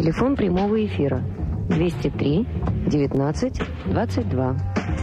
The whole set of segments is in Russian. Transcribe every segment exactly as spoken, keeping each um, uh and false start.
Телефон прямого эфира двести три девятнадцать двадцать два.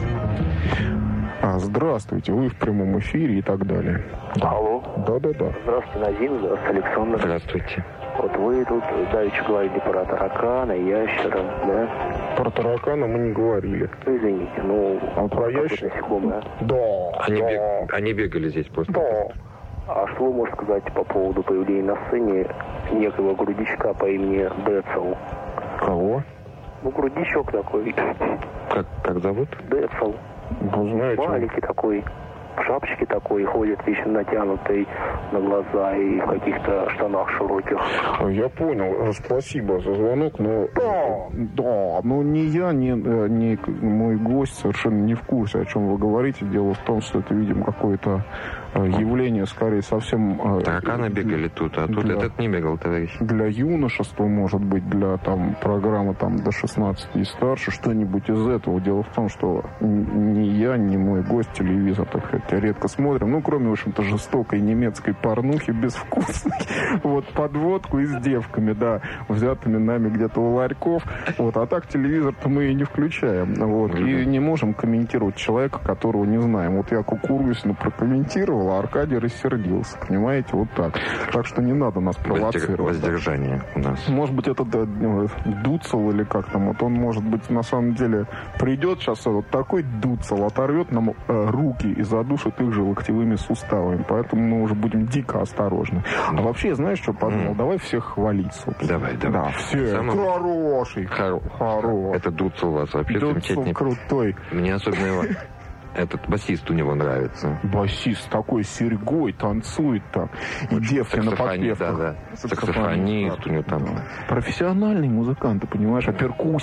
А, здравствуйте, вы в прямом эфире и так далее. Алло. Да-да-да. Здравствуйте, Назим, здравствуйте, Александр. Здравствуйте. Вот вы тут давеча говорили про таракана, ящера, да? Про таракана мы не говорили. Ну, извините, ну... А про ящера? Насекомое. Да. Они, да. бег... Они бегали здесь просто. Да. А что вы можете сказать по поводу появления на сцене некого грудичка по имени Децл? Кого? Ну, грудичок такой. Как, как зовут? Децл. Вы знаете... Маленький такой, в шапочке такой, ходит вечно натянутый на глаза и в каких-то штанах широких. Я понял. Спасибо за звонок, но... Да, да, но ни я, ни, ни мой гость совершенно не в курсе, о чем вы говорите. Дело в том, что это, видимо, какое-то явление, скорее, совсем... Тараканы бегали тут, а тут для, этот не бегал, товарищ. Для юношества, может быть, для там программы там, до шестнадцати и старше, что-нибудь из этого. Дело в том, что ни я, ни мой гость телевизор, так сказать, редко смотрим. Ну, кроме, в общем-то, жестокой немецкой порнухи, безвкусной. Вот, подводку и с девками, да, взятыми нами где-то у ларьков. Вот, а так телевизор-то мы и не включаем. Вот, и не можем комментировать человека, которого не знаем. Вот я Кукурузину прокомментировал, а Аркадий рассердился, понимаете, вот так. Так что не надо нас провоцировать. Воздержание у нас. Может быть, это да, Дуцел или как там, вот он, может быть, на самом деле придет сейчас, вот такой Дуцел оторвет нам э, руки и задушит их же локтевыми суставами, поэтому мы уже будем дико осторожны. А вообще, знаешь, что подумал? Mm. Давай всех хвалить, собственно. Давай, давай. Да, все. Самый... Хороший. Хоро... Хороший. Это Дуцел у вас вообще замечательный. Крутой. Мне особенно его... Этот басист у него нравится. Басист такой серьгой танцует там. И девки на подпевках. Да, да. Саксофонист у него там. Да. Профессиональный музыкант, ты понимаешь, а перкуссия.